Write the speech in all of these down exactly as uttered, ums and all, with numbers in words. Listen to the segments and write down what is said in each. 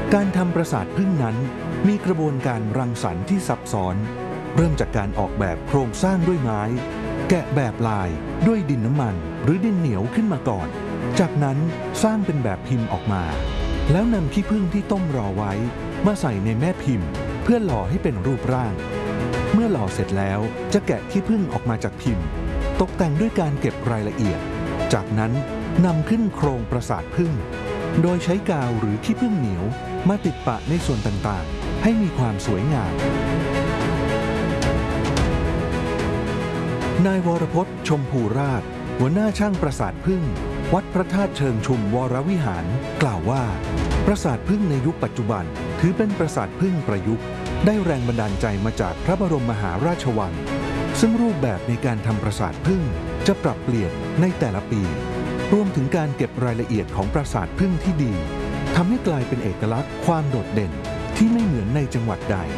การทำปราสาทผึ้งนั้นมีกระบวนการรังสรรค์ที่ซับซ้อนเริ่มจากการออกแบบโครงสร้างด้วยไม้แกะแบบลายด้วยดินน้ำมันหรือดินเหนียวขึ้นมาก่อนจากนั้นสร้างเป็นแบบพิมพ์ออกมาแล้วนำขี้ผึ้งที่ต้มรอไว้มาใส่ในแม่พิมพ์เพื่อหล่อให้เป็นรูปร่างเมื่อหล่อเสร็จแล้วจะแกะขี้ผึ้งออกมาจากพิมพ์ตกแต่งด้วยการเก็บรายละเอียดจากนั้นนำขึ้นโครงปราสาทผึ้งโดยใช้กาวหรือขี้ผึ้งเหนียวมาติดปะในส่วนต่างๆให้มีความสวยงามนายวรพจน์ชมพูราชหัวหน้าช่างปราสาทผึ้งวัดพระธาตุเชิงชุมวรวิหารกล่าวว่าปราสาทผึ้งในยุคปัจจุบันถือเป็นปราสาทผึ้งประยุกต์ได้แรงบันดาลใจมาจากพระบรมมหาราชวังซึ่งรูปแบบในการทำปราสาทผึ้งจะปรับเปลี่ยนในแต่ละปีรวมถึงการเก็บรายละเอียดของปราสาทผึ้งที่ดีทำให้กลายเป็นเอกลักษณ์ความโดดเด่นที่ไม่เหมือนในจังหวัดใด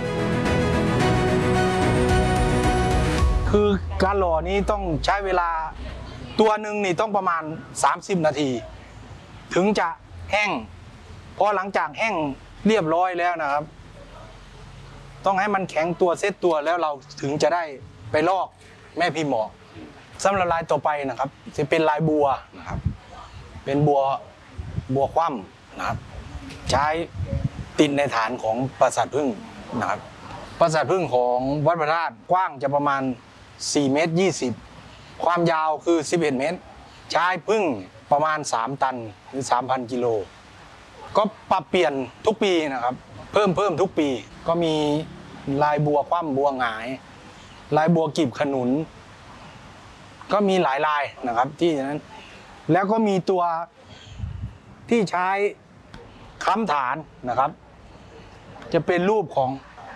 คือการหล่อนี้ต้องใช้เวลาตัวหนึ่งนี่ต้องประมาณสามสิบนาทีถึงจะแห้งพอหลังจากแห้งเรียบร้อยแล้วนะครับต้องให้มันแข็งตัวเซตตัวแล้วเราถึงจะได้ไปลอกแม่พิมพ์ออกสำหรับลายต่อไปนะครับจะเป็นลายบัวนะครับเป็นบัวบัวคว่ำนะครับใช้ติดในฐานของปราสาทผึ้งนะครับปราสาทผึ้งของวัดพระธาตุกว้างจะประมาณสี่เมตรยี่สิบความยาวคือสิบเอ็ดเมตรใช้ผึ้งประมาณสามตันหรือ สามพัน กิโลก็ปรับเปลี่ยนทุกปีนะครับเพิ่มเพิ่มทุกปีก็มีลายบัวคว่ำบัวหงายลายบัวกีบขนุนก็มีหลายลายนะครับที่นั้นแล้วก็มีตัวที่ใช้ค้ำฐานนะครับจะเป็นรูปของ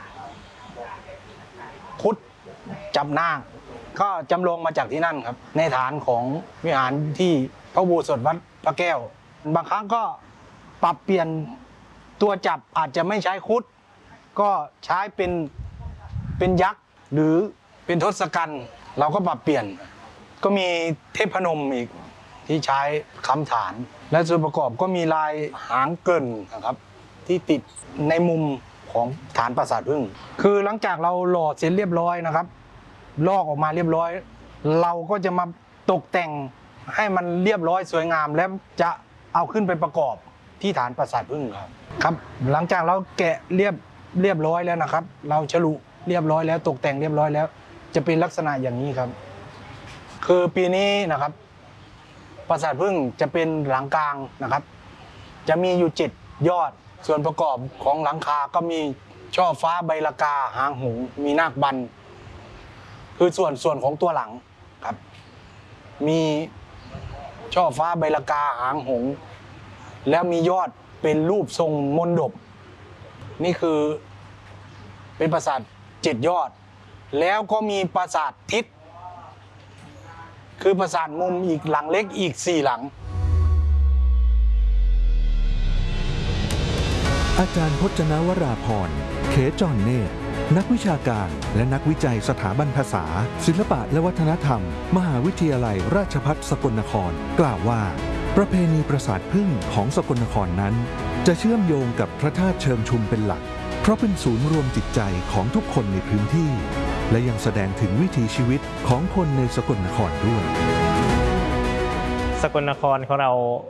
พุทธจับนาคก็จำลองมาจากที่นั่นครับในฐานของวิหารที่พระอุโบสถวัดพระแก้วบางครั้งก็ปรับเปลี่ยนตัวจับอาจจะไม่ใช้คุดก็ใช้เป็นเป็นยักษ์หรือเป็นทศกัณฐ์เราก็ปรับเปลี่ยนก็มีเทพนมอีกที่ใช้ค้ำฐานและส่วนประกอบก็มีลายหางเกินนะครับที่ติดในมุมของฐานปราสาทผึ้งคือหลังจากเราหล่อเสร็จเรียบร้อยนะครับลอกออกมาเรียบร้อยเราก็จะมาตกแต่งให้มันเรียบร้อยสวยงามแล้วจะเอาขึ้นไปประกอบที่ฐานปราสาทผึ้งครับครับหลังจากเราแกะเรียบเรียบร้อยแล้วนะครับเราฉลุเรียบร้อยแล้วตกแต่งเรียบร้อยแล้วจะเป็นลักษณะอย่างนี้ครับคือปีนี้นะครับปราสาทผึ้งจะเป็นหลังกลางนะครับจะมีอยู่เจ็ดยอดส่วนประกอบของหลังคาก็มีช่อฟ้าใบละกาหางหงส์มีนาคบันคือส่วนส่วนของตัวหลังครับมีช่อฟ้าใบละกาหางหงส์แล้วมียอดเป็นรูปทรงมนดบนี่คือเป็นปราสาทเจ็ดยอดแล้วก็มีปราสาททิศคือปราสาทมุมอีกหลังเล็กอีกสี่หลังอาจารย์พจนวราพรเขจรเนตรนักวิชาการและนักวิจัยสถาบันภาษาศิลปะและวัฒนธรรมมหาวิทยาลัยราชภัฏสกลนครกล่าวว่าประเพณีปราสาทผึ้งของสกลนครนั้นจะเชื่อมโยงกับพระธาตุเชิงชุมเป็นหลักเพราะเป็นศูนย์รวมจิตใจของทุกคนในพื้นที่และยังแสดงถึงวิถีชีวิตของคนในสกลนครด้วยสกลนครของเรา